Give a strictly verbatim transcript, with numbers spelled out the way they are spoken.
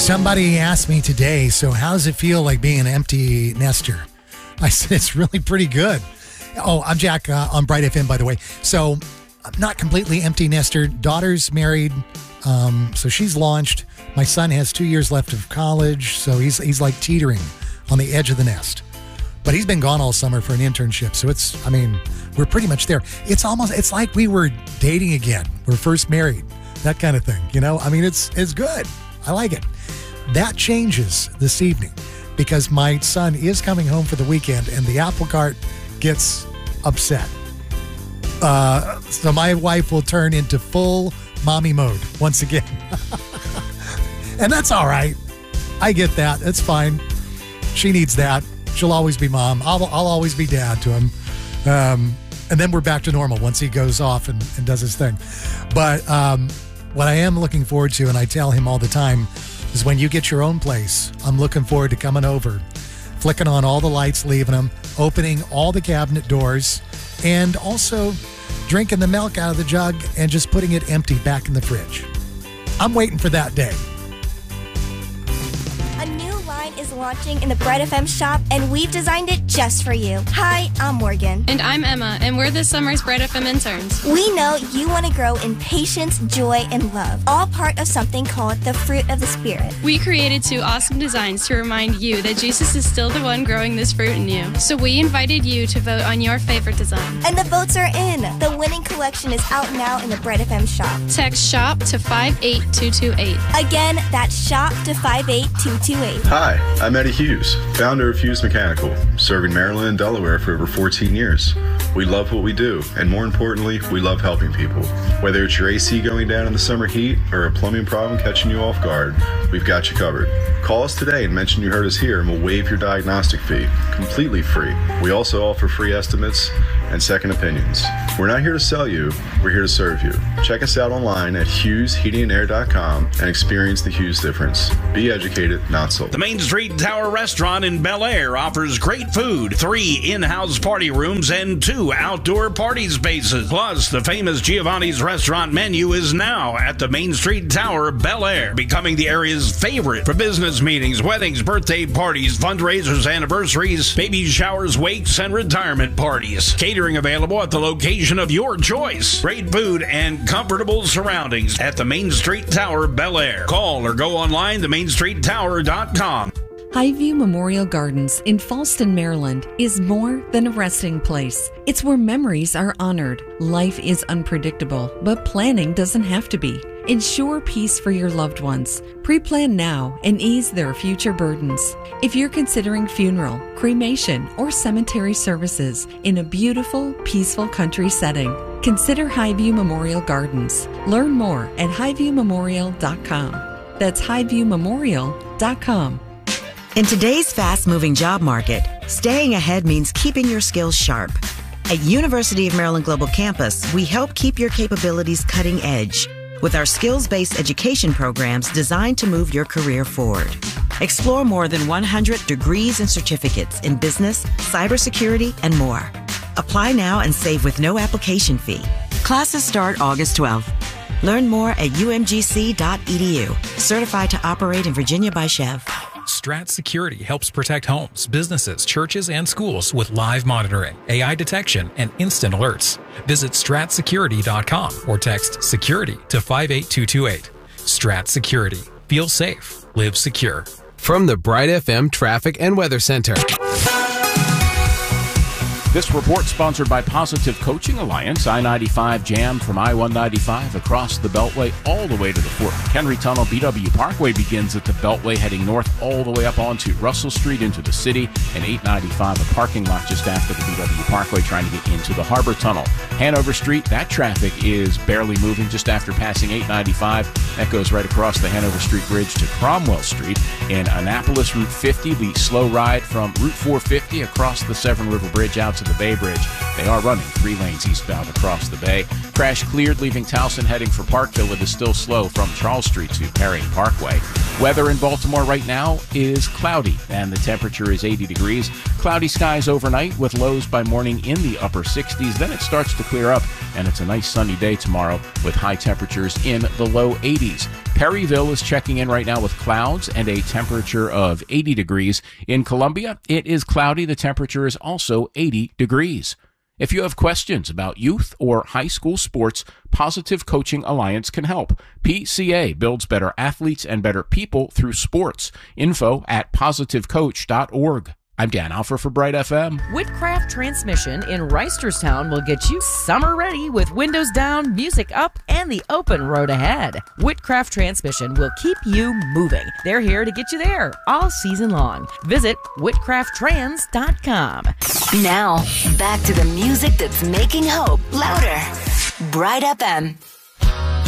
Somebody asked me today, so how does it feel like being an empty nester? I said, it's really pretty good. Oh, I'm Jack uh, on Bright F M, by the way. So I'm not completely empty nester. Daughter's married, um, so she's launched. My son has two years left of college, so he's he's like teetering on the edge of the nest. But he's been gone all summer for an internship, so it's, I mean, we're pretty much there. It's almost, it's like we were dating again. We're first married, that kind of thing, you know? I mean, it's it's good. I like it. That changes this evening because my son is coming home for the weekend and the apple cart gets upset. Uh, so my wife will turn into full mommy mode once again. And that's all right. I get that. It's fine. She needs that. She'll always be mom. I'll, I'll always be dad to him. Um, and then we're back to normal once he goes off and, and does his thing. But um, what I am looking forward to, and I tell him all the time, is when you get your own place, I'm looking forward to coming over, flicking on all the lights, leaving them, opening all the cabinet doors, and also drinking the milk out of the jug and just putting it empty back in the fridge. I'm waiting for that day. A new line is launching in the Bright F M shop, and we've designed it just for you. Hi, I'm Morgan. And I'm Emma, and we're this summer's Bright F M interns. We know you want to grow in patience, joy, and love, all part of something called the fruit of the Spirit. We created two awesome designs to remind you that Jesus is still the one growing this fruit in you. So we invited you to vote on your favorite design. And the votes are in. The winning collection is out now in the Bright F M shop. Text SHOP to five eight two two eight. Again, that's SHOP to five eight two two eight. Hi, I'm Eddie Hughes, founder of Hughes Mechanical, serving Maryland and Delaware for over fourteen years. We love what we do, and more importantly, we love helping people. Whether it's your A C going down in the summer heat or a plumbing problem catching you off guard, we've got you covered. Call us today and mention you heard us here, and we'll waive your diagnostic fee, completely free. We also offer free estimates and second opinions. We're not here to sell you, we're here to serve you. Check us out online at hughes heating and air dot com and experience the Hughes difference. Be educated, not sold. The Main Street Tower Restaurant in Bel Air offers great food, three in-house party rooms, and two outdoor party spaces. Plus, the famous Giovanni's restaurant menu is now at the Main Street Tower, Bel Air, becoming the area's favorite for business meetings, weddings, birthday parties, fundraisers, anniversaries, baby showers, wakes, and retirement parties. Catering available at the location of your choice. Great food and comfortable surroundings at the Main Street Tower, Bel Air. Call or go online to main street tower dot com. Highview Memorial Gardens in Falston, Maryland is more than a resting place. It's where memories are honored. Life is unpredictable, but planning doesn't have to be. Ensure peace for your loved ones. Pre-plan now and ease their future burdens. If you're considering funeral, cremation, or cemetery services in a beautiful, peaceful country setting, consider Highview Memorial Gardens. Learn more at highview memorial dot com. That's highview memorial dot com. In today's fast-moving job market, staying ahead means keeping your skills sharp. At University of Maryland Global Campus, we help keep your capabilities cutting edge with our skills-based education programs designed to move your career forward. Explore more than one hundred degrees and certificates in business, cybersecurity, and more. Apply now and save with no application fee. Classes start August twelfth. Learn more at u m g c dot e d u. Certified to operate in Virginia by Chev. Strat Security helps protect homes, businesses, churches, and schools with live monitoring, A I detection, and instant alerts. Visit strat security dot com or text security to five eight two two eight. Strat Security. Feel safe. Live secure. From the Bright F M Traffic and Weather Center. This report sponsored by Positive Coaching Alliance. I ninety-five jammed from I one ninety-five across the Beltway all the way to the Fort McHenry Tunnel. B W Parkway begins at the Beltway heading north all the way up onto Russell Street into the city, and eight ninety-five a parking lot just after the B W Parkway trying to get into the Harbor Tunnel. Hanover Street, that traffic is barely moving just after passing eight ninety-five. That goes right across the Hanover Street Bridge to Cromwell Street. In Annapolis, Route fifty, the slow ride from Route four fifty across the Severn River Bridge out to to the Bay Bridge. They are running three lanes eastbound across the bay. Crash cleared, leaving Towson heading for Parkville. It is still slow from Charles Street to Perry Parkway. Weather in Baltimore right now is cloudy, and the temperature is eighty degrees. Cloudy skies overnight with lows by morning in the upper sixties. Then it starts to clear up, and it's a nice sunny day tomorrow with high temperatures in the low eighties. Perryville is checking in right now with clouds and a temperature of eighty degrees. In Columbia, it is cloudy. The temperature is also eighty degrees. If you have questions about youth or high school sports, Positive Coaching Alliance can help. P C A builds better athletes and better people through sports. Info at positive coach dot org. I'm Dan Alfer for Bright F M. Whitcraft Transmission in Reisterstown will get you summer ready with windows down, music up, and the open road ahead. Whitcraft Transmission will keep you moving. They're here to get you there all season long. Visit whitcraft trans dot com. Now, back to the music that's making hope louder. Bright F M.